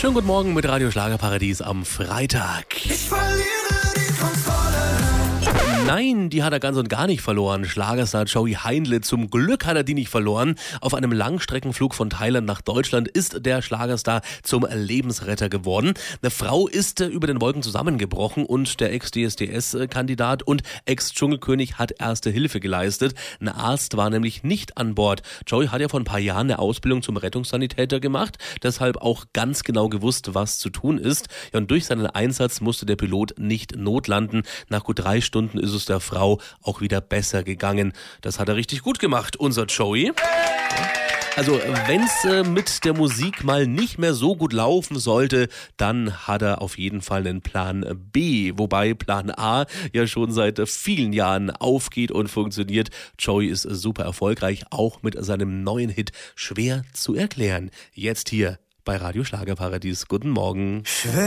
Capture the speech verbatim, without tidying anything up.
Schönen guten Morgen mit Radio Schlagerparadies am Freitag. Ich verliere die Kontrolle. Nein, die hat er ganz und gar nicht verloren. Schlagerstar Joey Heindle, zum Glück hat er die nicht verloren. Auf einem Langstreckenflug von Thailand nach Deutschland ist der Schlagerstar zum Lebensretter geworden. Eine Frau ist über den Wolken zusammengebrochen und der Ex-D S D S-Kandidat und Ex-Dschungelkönig hat erste Hilfe geleistet. Ein Arzt war nämlich nicht an Bord. Joey hat ja vor ein paar Jahren eine Ausbildung zum Rettungssanitäter gemacht, deshalb auch ganz genau gewusst, was zu tun ist. Ja, und durch seinen Einsatz musste der Pilot nicht notlanden. Nach gut drei Stunden ist es der Frau auch wieder besser gegangen. Das hat er richtig gut gemacht, unser Joey. Also wenn's äh, mit der Musik mal nicht mehr so gut laufen sollte, dann hat er auf jeden Fall einen Plan B, wobei Plan A ja schon seit vielen Jahren aufgeht und funktioniert. Joey ist super erfolgreich, auch mit seinem neuen Hit Schwer zu erklären. Jetzt hier bei Radio Schlagerparadies. Guten Morgen.